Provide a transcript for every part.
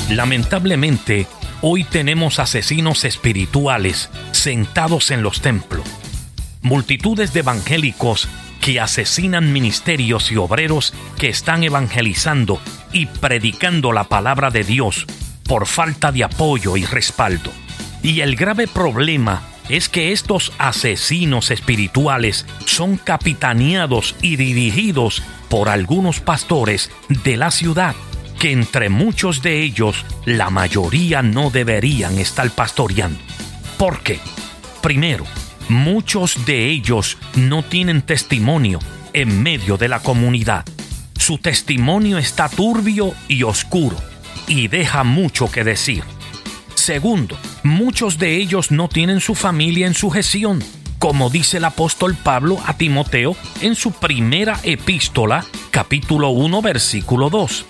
Lamentablemente, hoy tenemos asesinos espirituales sentados en los templos. Multitudes de evangélicos que asesinan ministerios y obreros que están evangelizando y predicando la palabra de Dios por falta de apoyo y respaldo. Y el grave problema es que estos asesinos espirituales son capitaneados y dirigidos por algunos pastores de la ciudad, que entre muchos de ellos, la mayoría no deberían estar pastoreando. ¿Por qué? Primero, muchos de ellos no tienen testimonio en medio de la comunidad. Su testimonio está turbio y oscuro y deja mucho que decir. Segundo, muchos de ellos no tienen su familia en sujeción, como dice el apóstol Pablo a Timoteo en su primera epístola, capítulo 1, versículo 2.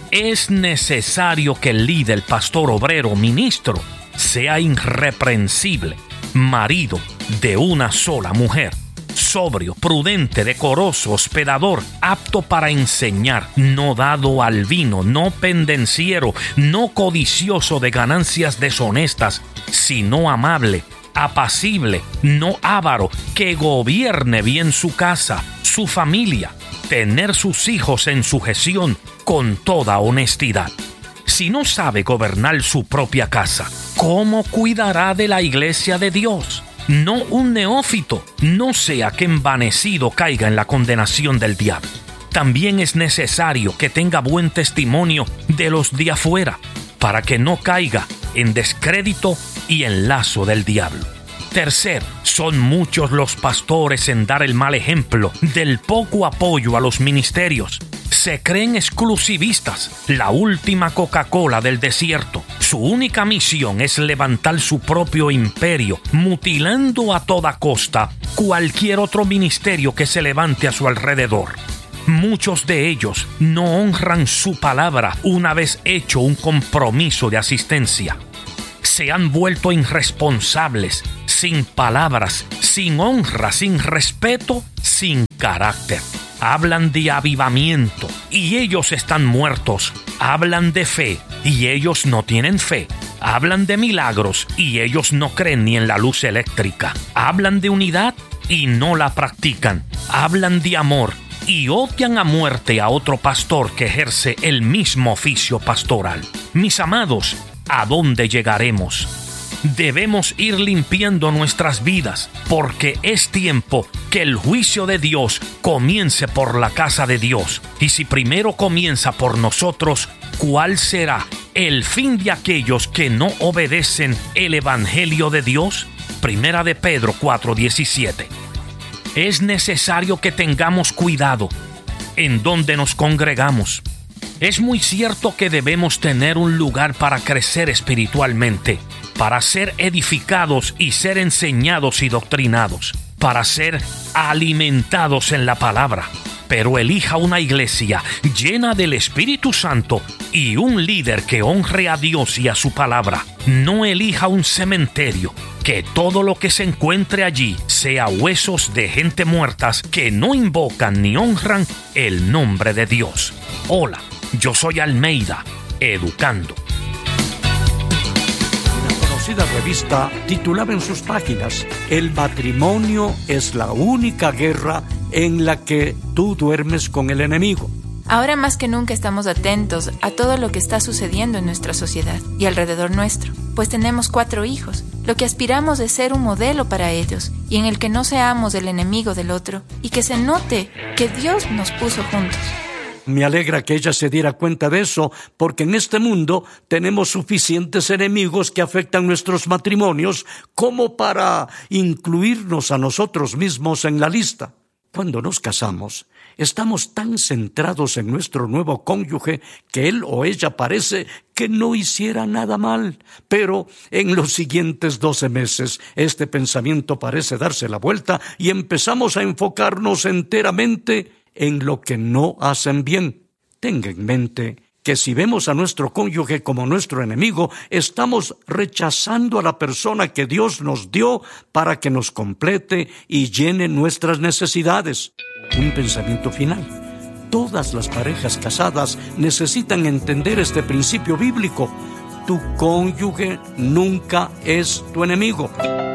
Es necesario que el líder, pastor, obrero, ministro, sea irreprensible, marido de una sola mujer, sobrio, prudente, decoroso, hospedador, apto para enseñar, no dado al vino, no pendenciero, no codicioso de ganancias deshonestas, sino amable, apacible, no avaro, que gobierne bien su casa, su familia, tener sus hijos en sujeción con toda honestidad. Si no sabe gobernar su propia casa, ¿cómo cuidará de la iglesia de Dios? No un neófito, no sea que envanecido caiga en la condenación del diablo. También es necesario que tenga buen testimonio de los de afuera, para que no caiga en descrédito y en lazo del diablo. Tercero, son muchos los pastores en dar el mal ejemplo del poco apoyo a los ministerios. Se creen exclusivistas, la última Coca-Cola del desierto. Su única misión es levantar su propio imperio, mutilando a toda costa cualquier otro ministerio que se levante a su alrededor. Muchos de ellos no honran su palabra una vez hecho un compromiso de asistencia. Se han vuelto irresponsables, sin palabras, sin honra, sin respeto, sin carácter. Hablan de avivamiento y ellos están muertos. Hablan de fe y ellos no tienen fe. Hablan de milagros y ellos no creen ni en la luz eléctrica. Hablan de unidad y no la practican. Hablan de amor y odian a muerte a otro pastor que ejerce el mismo oficio pastoral. Mis amados, ¿a dónde llegaremos? Debemos ir limpiando nuestras vidas, porque es tiempo que el juicio de Dios comience por la casa de Dios. Y si primero comienza por nosotros, ¿cuál será el fin de aquellos que no obedecen el evangelio de Dios? Primera de Pedro 4:17. Es necesario que tengamos cuidado en donde nos congregamos. Es muy cierto que debemos tener un lugar para crecer espiritualmente, para ser edificados y ser enseñados y doctrinados, para ser alimentados en la palabra. Pero elija una iglesia llena del Espíritu Santo y un líder que honre a Dios y a su palabra. No elija un cementerio, que todo lo que se encuentre allí sea huesos de gente muertas que no invocan ni honran el nombre de Dios. Hola, yo soy Almeida, educando. La revista titulaba en sus páginas: el matrimonio es la única guerra en la que tú duermes con el enemigo. Ahora más que nunca estamos atentos a todo lo que está sucediendo en nuestra sociedad y alrededor nuestro, pues tenemos 4 hijos. Lo que aspiramos es ser un modelo para ellos y en el que no seamos el enemigo del otro y que se note que Dios nos puso juntos. Me alegra que ella se diera cuenta de eso, porque en este mundo tenemos suficientes enemigos que afectan nuestros matrimonios como para incluirnos a nosotros mismos en la lista. Cuando nos casamos, estamos tan centrados en nuestro nuevo cónyuge que él o ella parece que no hiciera nada mal. Pero en los siguientes 12 meses, este pensamiento parece darse la vuelta y empezamos a enfocarnos enteramente en lo que no hacen bien. Tenga en mente que si vemos a nuestro cónyuge como nuestro enemigo, estamos rechazando a la persona que Dios nos dio para que nos complete y llene nuestras necesidades. Un pensamiento final. Todas las parejas casadas necesitan entender este principio bíblico. Tu cónyuge nunca es tu enemigo.